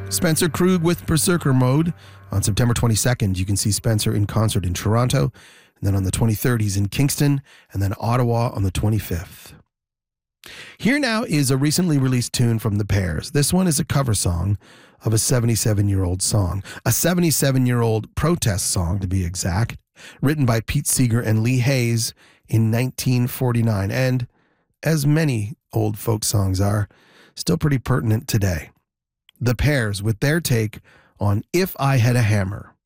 Spencer Krug with Berserker Mode. On September 22nd, you can see Spencer in concert in Toronto, and then on the 23rd, he's in Kingston, and then Ottawa on the 25th. Here now is a recently released tune from The Pears. This one is a cover song of a 77-year-old song, a 77-year-old protest song, to be exact, written by Pete Seeger and Lee Hayes in 1949, and, as many old folk songs are, still pretty pertinent today. The Pears with their take on If I Had a Hammer.